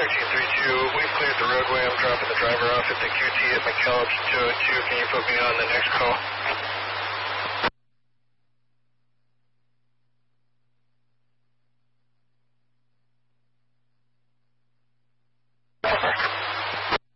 1332, we've cleared the roadway. I'm dropping the driver off at the QT at McKellips 202. Can you put me on the next call?